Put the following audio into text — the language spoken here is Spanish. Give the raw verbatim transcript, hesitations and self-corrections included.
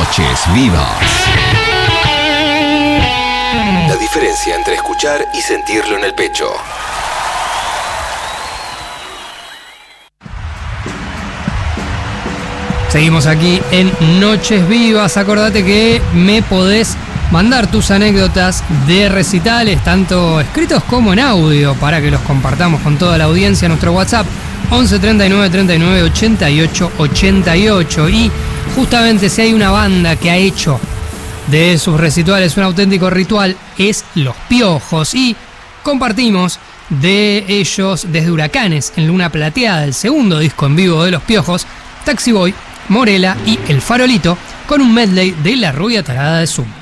Noches Vivas. La diferencia entre escuchar y sentirlo en el pecho. Seguimos aquí en Noches Vivas. Acordate que me podés mandar tus anécdotas de recitales, tanto escritos como en audio, para que los compartamos con toda la audiencia. Nuestro WhatsApp once treinta y nueve treinta y nueve ochenta y ocho ochenta y ocho. Y justamente si hay una banda que ha hecho de sus recitales un auténtico ritual, es Los Piojos. Y compartimos de ellos desde Huracanes en Luna Plateada, el segundo disco en vivo de Los Piojos, Taxi Boy, Morela y El Farolito, con un medley de La Rubia Tarada de Zoom.